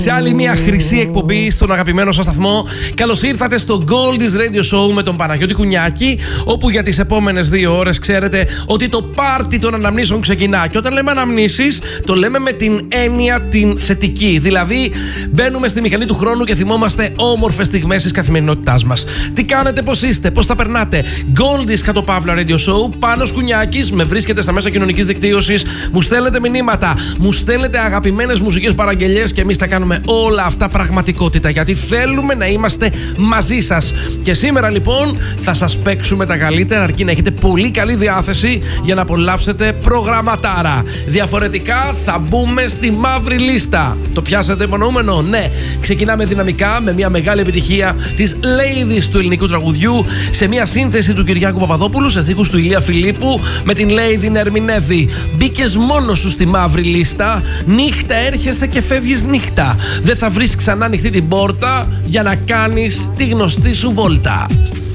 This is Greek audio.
Σε άλλη μια χρυσή εκπομπή στον αγαπημένο σας σταθμό. Καλώς ήρθατε στο Goldie's Radio Show με τον Παναγιώτη Κουνιάκη, όπου για τις επόμενες 2 ώρες ξέρετε ότι το πάρτι των αναμνήσεων ξεκινά. Και όταν λέμε αναμνήσεις, το λέμε με την έννοια την θετική. Δηλαδή, μπαίνουμε στη μηχανή του χρόνου και θυμόμαστε όμορφες στιγμές της καθημερινότητάς μας. Τι κάνετε, πώς είστε, πώς τα περνάτε? Goldie's _ Radio Show, Πάνος Κουνιάκης, με βρίσκεται στα μέσα κοινωνικής δικτύωσης, μου στέλνετε μηνύματα, μου στέλνετε αγαπημένες μουσικές παραγγελίες και εμείς τα κάνουμε όλα αυτά πραγματικότητα, γιατί θέλουμε να είμαστε μαζί σας. Και σήμερα λοιπόν θα σας παίξουμε τα καλύτερα, αρκεί να έχετε πολύ καλή διάθεση για να απολαύσετε προγραμματάρα. Διαφορετικά θα μπούμε στη μαύρη λίστα. Το πιάσατε υπονοούμενο? Ναι. Ξεκινάμε δυναμικά με μια μεγάλη επιτυχία της Ladies του ελληνικού τραγουδιού, σε μια σύνθεση του Κυριάκου Παπαδόπουλου, σε στίχους του Ηλία Φιλίππου, με την Lady να ερμηνεύει. Μπήκες μόνος σου στη μαύρη λίστα, νύχτα έρχεσαι και φεύγεις νύχτα. Δεν θα βρεις ξανά ανοιχτή την πόρτα για να κάνεις τη γνωστή σου βόλτα.